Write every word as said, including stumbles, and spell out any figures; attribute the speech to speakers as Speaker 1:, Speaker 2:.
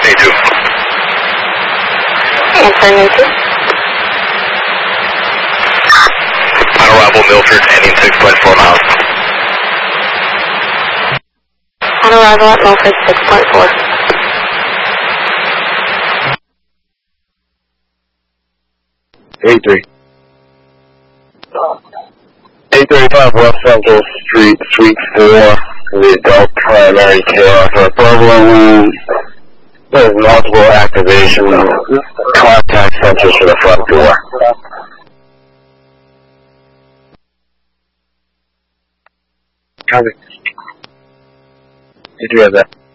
Speaker 1: A two.
Speaker 2: Answering A two.
Speaker 1: On arrival, Milford, ending six point four miles.
Speaker 2: On arrival at Milford, six point four.
Speaker 3: A three. eight thirty-five West Central Street, Suite four, the adult primary care for a burglar room. There's multiple activation contact sensors for the front door. Copy. Did you have that?